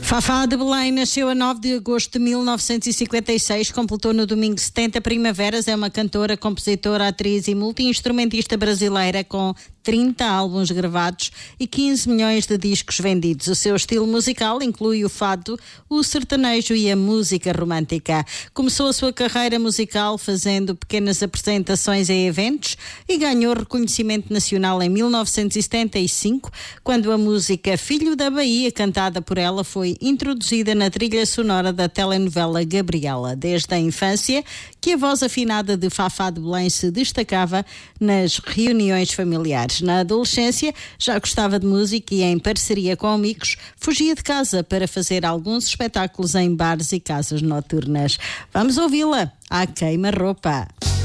Fafá de Belém nasceu a 9 de agosto de 1956, completou no domingo 70 primaveras, é uma cantora, compositora, atriz e multi-instrumentista brasileira com 30 álbuns gravados e 15 milhões de discos vendidos. O seu estilo musical inclui o fado, o sertanejo e a música romântica. Começou a sua carreira musical fazendo pequenas apresentações em eventos e ganhou reconhecimento nacional em 1975, quando a música Filho da Bahia, cantada por ela, foi introduzida na trilha sonora da telenovela Gabriela. Desde a infância que a voz afinada de Fafá de Belém se destacava nas reuniões familiares. Na adolescência já gostava de música e, em parceria com amigos, fugia de casa para fazer alguns espetáculos em bares e casas noturnas. Vamos ouvi-la à queima-roupa.